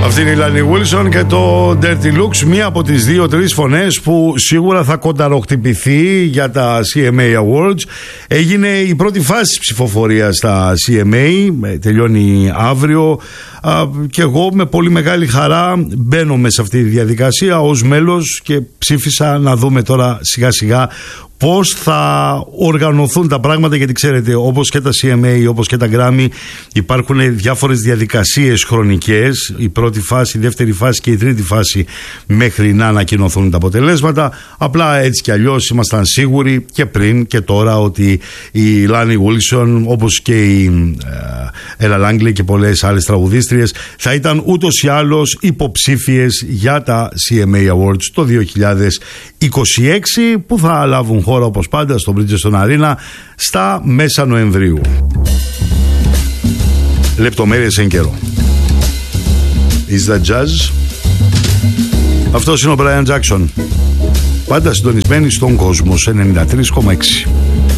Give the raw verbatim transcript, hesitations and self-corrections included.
Αυτή είναι η Λάνι Wilson και το Dirty Looks, μία από τις δύο-τρεις φωνές που σίγουρα θα κονταροχτυπηθεί για τα σι εμ έι Awards. Έγινε η πρώτη φάση ψηφοφορία στα σι εμ έι, τελειώνει αύριο και εγώ με πολύ μεγάλη χαρά μπαίνω μέσα σε αυτή τη διαδικασία ως μέλος και ψήφισα να δούμε τώρα σιγά σιγά πώς θα οργανωθούν τα πράγματα, γιατί ξέρετε, όπως και τα σι εμ έι, όπως και τα Grammy, υπάρχουν διάφορες διαδικασίες χρονικές, η πρώτη φάση, η δεύτερη φάση και η τρίτη φάση μέχρι να ανακοινωθούν τα αποτελέσματα. Απλά έτσι κι αλλιώς ήμασταν σίγουροι και πριν και τώρα ότι η Λάνι Wilson, όπως και η Έλα Λάγκλη και πολλές άλλες τραγουδίστριες, θα ήταν ούτως ή άλλως υποψήφιες για τα σι εμ έι Awards το δύο χιλιάδες είκοσι έξι, που θα λάβουν χώρα όπως πάντα στο Bridgestone Arena στα μέσα Νοεμβρίου. Λεπτομέρειες εν καιρό. Is that jazz? Αυτός είναι ο Brian Jackson. Πάντα συντονισμένοι στον κόσμο ενενήντα τρία κόμμα έξι.